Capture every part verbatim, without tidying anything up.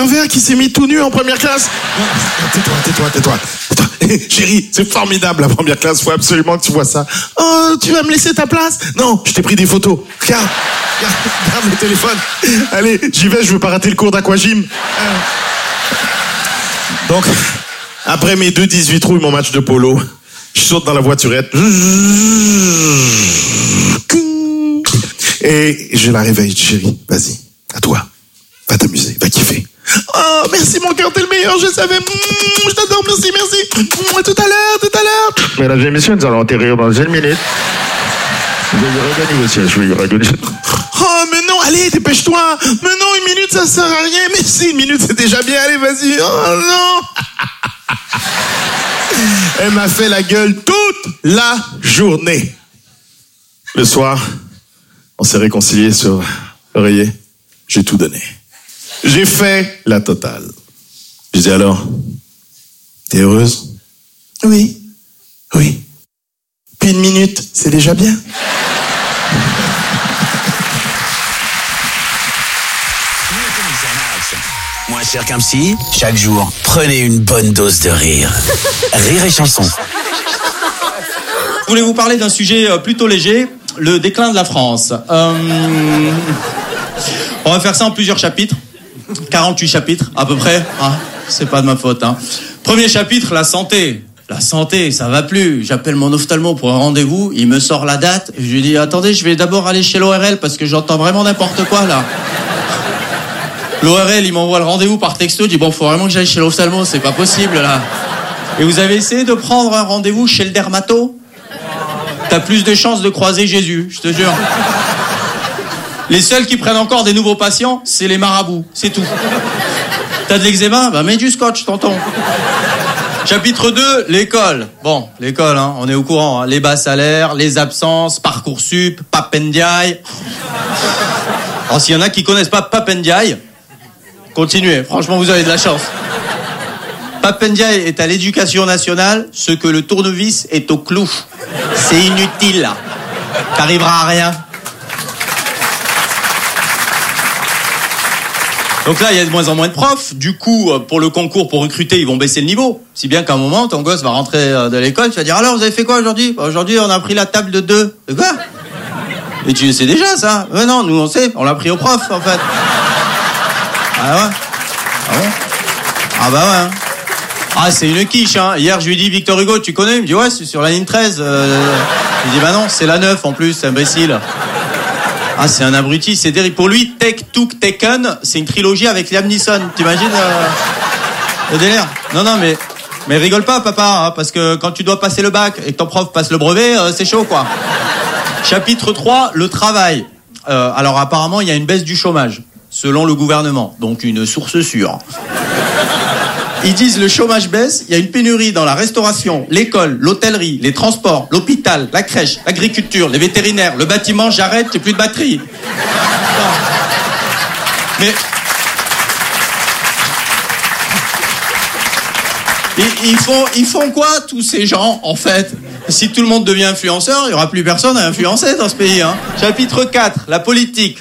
Un verre qui s'est mis tout nu en première classe. Tais-toi, tais-toi, tais-toi. tais-toi. Chérie, c'est formidable la première classe, faut absolument que tu vois ça. Oh, tu vas me laisser ta place? Non, je t'ai pris des photos. Regarde, regarde, regarde le téléphone. Allez, j'y vais, je veux pas rater le cours d'aquagym. Donc, après mes deux dix-huit trous et mon match de polo, je saute dans la voiturette. Et je la réveille, chérie. Vas-y, à toi. Va t'amuser, va kiffer. Oh, merci mon cœur, t'es le meilleur, je savais. Mmh, je t'adore, merci, merci. Mmh, tout à l'heure, tout à l'heure. Mesdames et messieurs, nous allons atterrir dans une minute. Veuillez regagner vos sièges, veuillez regagner. Oh, mais non, allez, dépêche-toi. Mais non, une minute, ça sert à rien. Mais si, une minute, c'est déjà bien. Allez, vas-y. Oh non. Elle m'a fait la gueule toute la journée. Le soir, on s'est réconciliés sur l'oreiller. J'ai tout donné. J'ai fait la totale. Je dis alors, t'es heureuse? Oui. Oui. Puis une minute, c'est déjà bien. Moins cher qu'un psy, chaque jour, prenez une bonne dose de rire. Rire et chanson. Je voulais vous parler d'un sujet plutôt léger, le déclin de la France. Euh... On va faire ça en plusieurs chapitres. quarante-huit chapitres, à peu près. Ah, c'est pas de ma faute. Hein. Premier chapitre, la santé. La santé, ça va plus. J'appelle mon ophtalmo pour un rendez-vous. Il me sort la date. Je lui dis, attendez, je vais d'abord aller chez l'O R L parce que j'entends vraiment n'importe quoi, là. L'O R L, il m'envoie le rendez-vous par texto. Il dit, bon, faut vraiment que j'aille chez l'ophtalmo. C'est pas possible, là. Et vous avez essayé de prendre un rendez-vous chez le dermato? T'as plus de chances de croiser Jésus, je te jure. Les seuls qui prennent encore des nouveaux patients, c'est les marabouts, c'est tout. T'as de l'eczéma? Bah mets du scotch, tonton. Chapitre deux, l'école. Bon, l'école, hein, on est au courant. Hein. Les bas salaires, les absences, Parcoursup, Papendiaï. Alors s'il y en a qui connaissent pas Papendiaï, continuez, franchement vous avez de la chance. Papendiaï est à l'éducation nationale ce que le tournevis est au clou. C'est inutile, là. T'arriveras à rien. Donc là, il y a de moins en moins de profs. Du coup, pour le concours, pour recruter, ils vont baisser le niveau. Si bien qu'à un moment, ton gosse va rentrer de l'école, tu vas dire, alors, vous avez fait quoi aujourd'hui? Aujourd'hui, on a pris la table de deux. De quoi? Et tu le sais déjà, ça? Mais non, nous, on sait. On l'a pris au prof, en fait. Ah ouais? Ah bon? Ah bah ouais. Ah, c'est une quiche, hein. Hier, je lui ai dit, Victor Hugo, tu connais? Il me dit, ouais, c'est sur la ligne treize. Euh... Je lui ai dit, bah non, c'est la neuf, en plus, imbécile. Ah, c'est un abruti, c'est terrible. Pour lui, Tech, Took, Taken, c'est une trilogie avec Liam Neeson. T'imagines euh, le délire? Non, non, mais, mais rigole pas, papa, hein, parce que quand tu dois passer le bac et que ton prof passe le brevet, euh, c'est chaud, quoi. Chapitre trois, le travail. Euh, alors, apparemment, il y a une baisse du chômage, selon le gouvernement. Donc, une source sûre. Ils disent le chômage baisse, il y a une pénurie dans la restauration, l'école, l'hôtellerie, les transports, l'hôpital, la crèche, l'agriculture, les vétérinaires, le bâtiment, j'arrête, j'ai plus de batterie. Non. Mais... Ils, ils, font, ils font quoi, tous ces gens, en fait? Si tout le monde devient influenceur, il n'y aura plus personne à influencer dans ce pays. Hein. Chapitre quatre, la politique.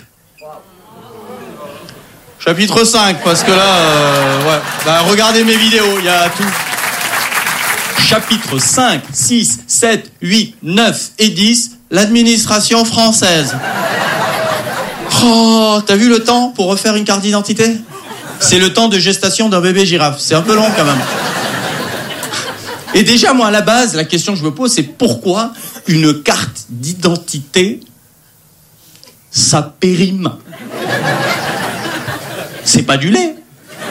Chapitre cinq, parce que là, euh, ouais. Bah, regardez mes vidéos, il y a tout. Chapitre cinq, six, sept, huit, neuf et dix, l'administration française. Oh, t'as vu le temps pour refaire une carte d'identité? C'est le temps de gestation d'un bébé girafe. C'est un peu long quand même. Et déjà, moi, à la base, la question que je me pose, c'est pourquoi une carte d'identité, ça périme? C'est pas du lait.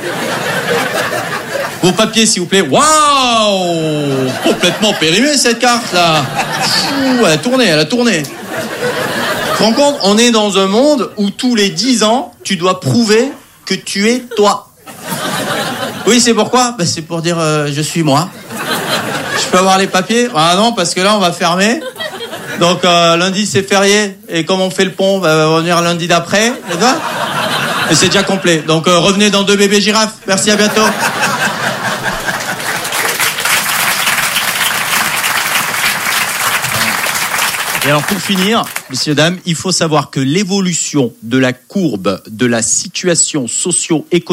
Vos papiers, s'il vous plaît. Waouh! Complètement périmée, cette carte-là. Ouh, elle a tourné, elle a tourné. Tu te rends compte? On est dans un monde où tous les dix ans, tu dois prouver que tu es toi. Oui, c'est pourquoi? Ben, c'est pour dire euh, je suis moi. Je peux avoir les papiers? Ah non, parce que là, on va fermer. Donc, euh, lundi, c'est férié. Et comme on fait le pont, ben, on va revenir lundi d'après. D'accord? Et c'est déjà complet. Donc euh, revenez dans deux bébés girafes. Merci, à bientôt. Et alors pour finir, messieurs, dames, il faut savoir que l'évolution de la courbe de la situation socio-économique